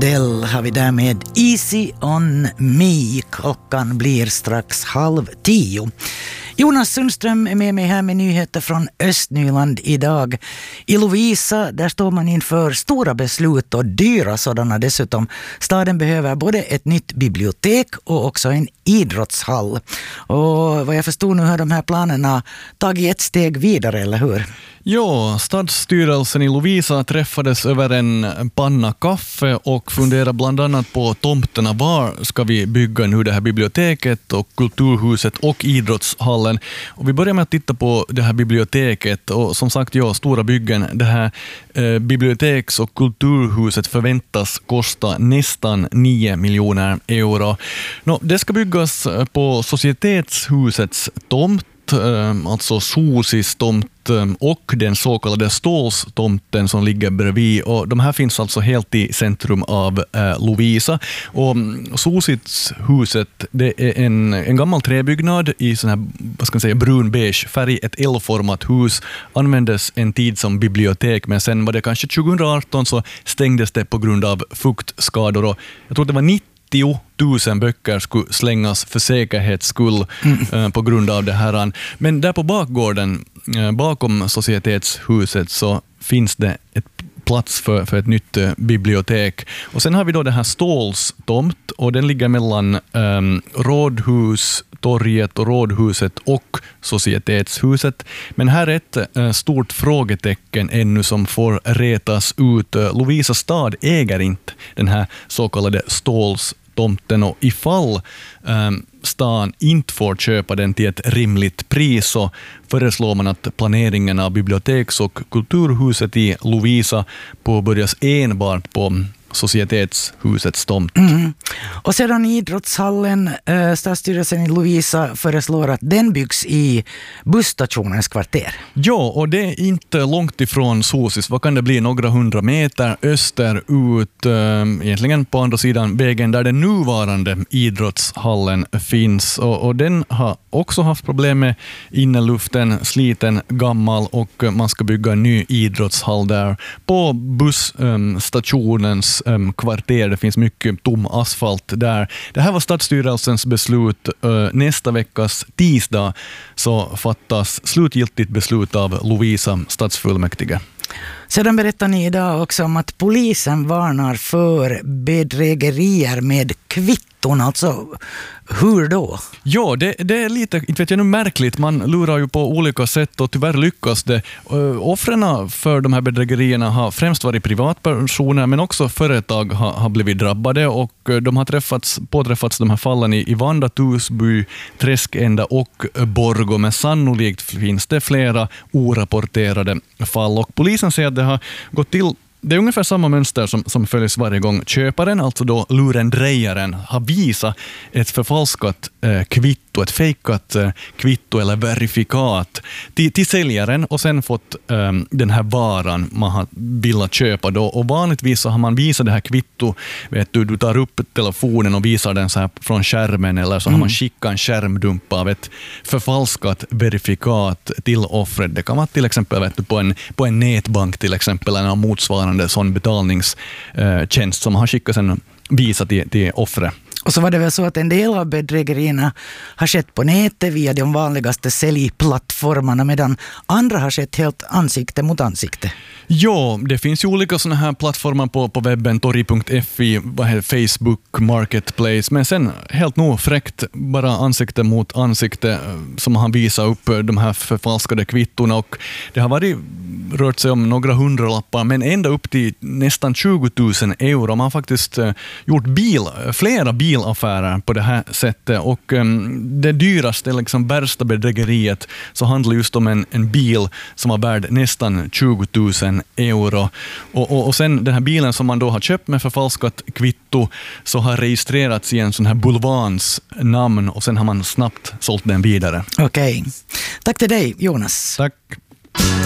Adele har vi där med Easy on me. Klockan blir strax 9:30. Jonas Sundström är med mig här med nyheter från Östnyland idag. I Lovisa, där står man inför stora beslut och dyra sådana dessutom. Staden behöver både ett nytt bibliotek och också en idrottshall. Och vad jag förstår nu har de här planerna tagit ett steg vidare, eller hur? Ja, stadsstyrelsen i Lovisa träffades över en panna kaffe och funderade bland annat på tomterna. Var ska vi bygga nu det här biblioteket och kulturhuset och idrottshallen? Och vi börjar med att titta på det här biblioteket och som sagt, ja, stora byggen. Det här biblioteks- och kulturhuset förväntas kosta nästan 9 miljoner euro. Det ska byggas på Societetshusets tomt, alltså SOSIs tomt och den så kallade Stålstomten som ligger bredvid. Och de här finns alltså helt i centrum av Lovisa. Och SOSIs-huset, det är en gammal träbyggnad i sån här, vad ska man säga, brun-beige färg, ett L-format hus. Användes en tid som bibliotek, men sen var det kanske 2018 så stängdes det på grund av fuktskador. Och jag tror det var 90 000 böcker skulle slängas för säkerhets skull på grund av det här. Men där på bakgården, bakom Societetshuset, så finns det ett plats för ett nytt bibliotek. Och sen har vi då det här Stålstomt och den ligger mellan Rådhustorget och Rådhuset och Societetshuset. Men här är ett stort frågetecken ännu som får retas ut. Lovisa stad äger inte den här så kallade Stålstomten, och ifall stan inte får köpa den till ett rimligt pris så föreslår man att planeringen av biblioteks- och kulturhuset i Lovisa påbörjas enbart på Societetshusets tomt. Och sedan idrottshallen, stadsstyrelsen i Lovisa föreslår att den byggs i busstationens kvarter. Ja, och det är inte långt ifrån SOSIS. Vad kan det bli? Några 100 meter österut, egentligen på andra sidan vägen där den nuvarande idrottshallen finns. Och den har också haft problem med inneluften, sliten, gammal, och man ska bygga en ny idrottshall där på busstationens kvarter. Det finns mycket tom asfalt där. Det här var stadsstyrelsens beslut. Nästa veckas tisdag så fattas slutgiltigt beslut av Lovisa stadsfullmäktige. Sedan berättar ni idag också om att polisen varnar för bedrägerier med kvitton. Alltså, hur då? Ja, det är lite, inte vet jag nu, märkligt. Man lurar ju på olika sätt och tyvärr lyckas det. Offren för de här bedrägerierna har främst varit privatpersoner, men också företag har blivit drabbade, och de har påträffats de här fallen i Vanda, Tusby, Träskända och Borgå, men sannolikt finns det flera orapporterade fall, och polisen säger att det har gått till. Det är ungefär samma mönster som följs varje gång. Köparen, alltså då lurendrejaren, har visat ett förfalskat kvitto, ett fejkat kvitto eller verifikat till säljaren och sen fått den här varan man har velat köpa då. Och vanligtvis så har man visat det här kvitto, vet du tar upp telefonen och visar den så här från skärmen, eller så har man skickat en skärmdump av ett förfalskat verifikat till offret. Det kan vara till exempel, vet du, på en nätbank till exempel, eller motsvarande sån betalningstjänst som har skickat sen visa till offret. Och så var det väl så att en del av bedrägerierna har skett på nätet via de vanligaste säljplattformarna, medan andra har skett helt ansikte mot ansikte. Ja, det finns ju olika såna här plattformar på webben, tori.fi, Facebook Marketplace, men sen helt nog fräckt bara ansikte mot ansikte som han visar upp de här förfalskade kvittorna, och det har rört sig om några hundralappar, men ända upp till nästan 20 000 euro. Man har faktiskt gjort flera bilaffärer på det här sättet, och det dyraste, liksom värsta bedrägeriet, så handlar just om en bil som var värd nästan 20 000 euro. Och sen den här bilen som man då har köpt med förfalskat kvitto så har registrerats i en sån här bulvans namn, och sen har man snabbt sålt den vidare. Okej. Tack till dig, Jonas. Tack.